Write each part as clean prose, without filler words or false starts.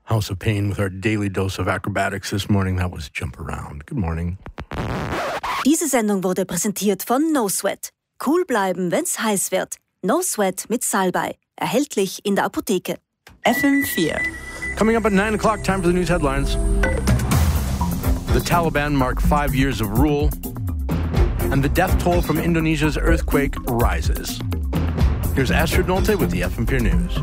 House of Pain with our daily dose of acrobatics this morning. That was Jump Around. Good morning. Diese Sendung wurde präsentiert von No Sweat. Cool bleiben, wenn's heiß wird. No Sweat mit Salbei. Erhältlich in der Apotheke. FM4. Coming up at 9 o'clock, time for the news headlines. The Taliban mark 5 years of rule, and the death toll from Indonesia's earthquake rises. Here's Astrid Nolte with the FM4 News.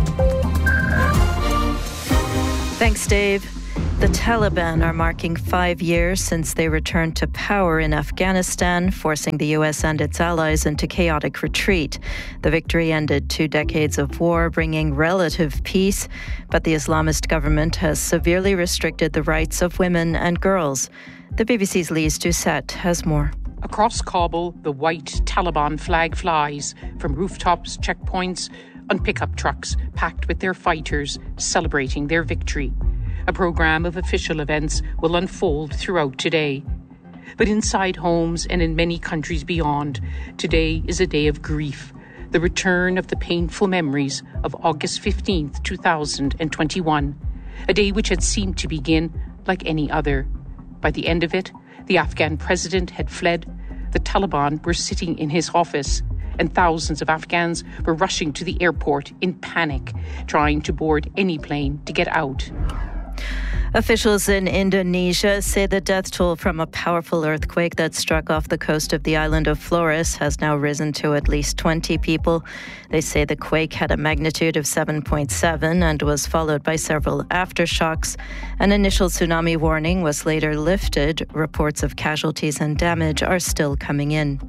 Thanks, Dave. The Taliban are marking 5 years since they returned to power in Afghanistan, forcing the U.S. and its allies into chaotic retreat. The victory ended 2 decades of war, bringing relative peace, but the Islamist government has severely restricted the rights of women and girls. The BBC's Lise Doucette has more. Across Kabul, the white Taliban flag flies from rooftops, checkpoints, on pickup trucks packed with their fighters celebrating their victory. A programme of official events will unfold throughout today. But inside homes and in many countries beyond, today is a day of grief, the return of the painful memories of August 15th, 2021, a day which had seemed to begin like any other. By the end of it, the Afghan president had fled, the Taliban were sitting in his office, and thousands of Afghans were rushing to the airport in panic, trying to board any plane to get out. Officials in Indonesia say the death toll from a powerful earthquake that struck off the coast of the island of Flores has now risen to at least 20 people. They say the quake had a magnitude of 7.7 and was followed by several aftershocks. An initial tsunami warning was later lifted. Reports of casualties and damage are still coming in.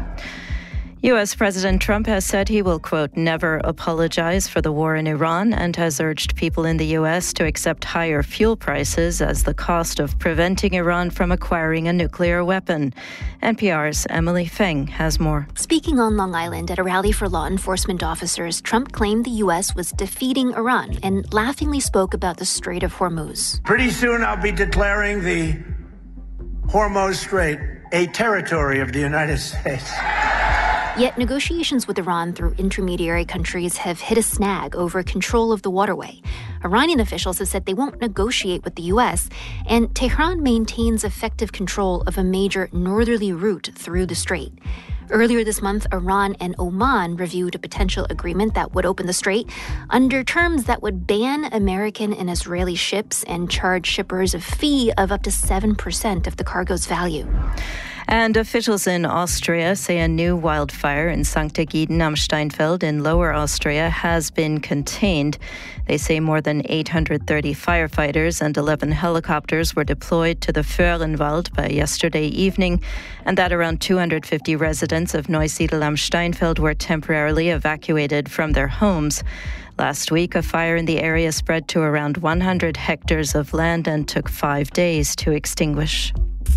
U.S. President Trump has said he will, quote, never apologize for the war in Iran and has urged people in the U.S. to accept higher fuel prices as the cost of preventing Iran from acquiring a nuclear weapon. NPR's Emily Feng has more. Speaking on Long Island at a rally for law enforcement officers, Trump claimed the U.S. was defeating Iran and laughingly spoke about the Strait of Hormuz. Pretty soon I'll be declaring the Hormuz Strait a territory of the United States. Yet negotiations with Iran through intermediary countries have hit a snag over control of the waterway. Iranian officials have said they won't negotiate with the U.S., and Tehran maintains effective control of a major northerly route through the strait. Earlier this month, Iran and Oman reviewed a potential agreement that would open the strait under terms that would ban American and Israeli ships and charge shippers a fee of up to 7% of the cargo's value. And officials in Austria say a new wildfire in St. Egiden am Steinfeld in Lower Austria has been contained. They say more than 830 firefighters and 11 helicopters were deployed to the Föhrenwald by yesterday evening, and that around 250 residents of Neusiedl am Steinfeld were temporarily evacuated from their homes. Last week, a fire in the area spread to around 100 hectares of land and took 5 days to extinguish.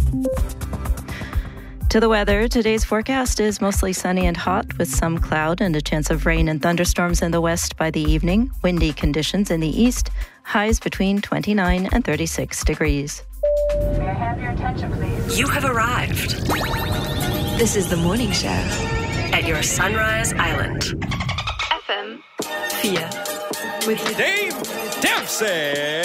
To the weather, today's forecast is mostly sunny and hot with some cloud and a chance of rain and thunderstorms in the west by the evening. Windy conditions in the east, highs between 29 and 36 degrees. May I have your attention, please? You have arrived. This is the morning show at your Sunrise Island. FM4 with Dave Dempsey.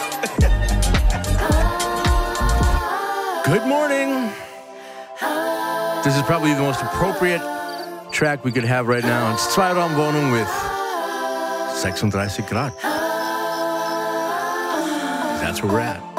Good morning. This is probably the most appropriate track we could have right now. It's Zweiraumwohnung with 36 Grad. That's where we're at.